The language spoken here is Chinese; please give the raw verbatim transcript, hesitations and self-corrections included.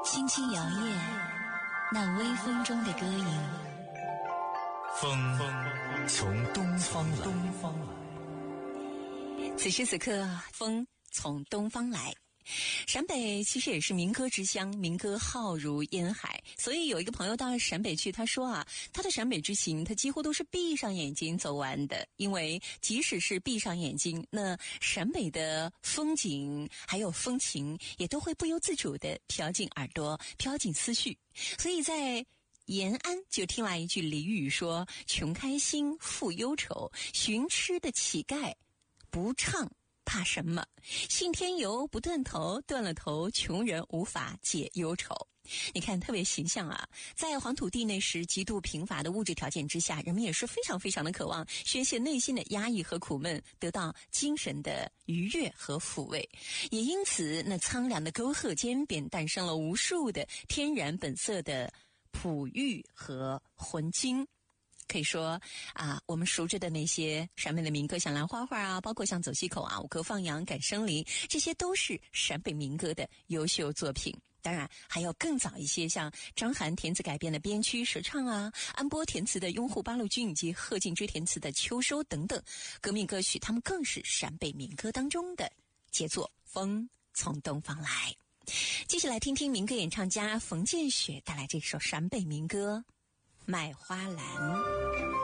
轻轻摇曳那微风中的歌吟。 风从东方来，东方来。 此时此刻，风从东方来。陕北其实也是民歌之乡，民歌浩如烟海，所以有一个朋友到了陕北去，他说啊，他的陕北之行他几乎都是闭上眼睛走完的，因为即使是闭上眼睛，那陕北的风景还有风情也都会不由自主地飘进耳朵，飘进思绪。所以在延安就听来一句俚语说，穷开心富忧愁，寻吃的乞丐不唱怕什么？信天游不断头，断了头，穷人无法解忧愁。你看特别形象啊，在黄土地那时极度贫乏的物质条件之下，人们也是非常非常的渴望宣泄内心的压抑和苦闷，得到精神的愉悦和抚慰。也因此那苍凉的沟壑间便诞生了无数的天然本色的璞玉和浑金。可以说啊，我们熟知的那些陕北的民歌，像兰花花啊，包括像走西口啊、五棵放羊、赶生林，这些都是陕北民歌的优秀作品。当然还有更早一些，像张涵填词改编的边区舌唱啊，安波填词的拥护八路军以及贺敬之填词的秋收等等革命歌曲，他们更是陕北民歌当中的杰作。风从东方来。接下来听听民歌演唱家冯建雪带来这首陕北民歌《卖花篮》。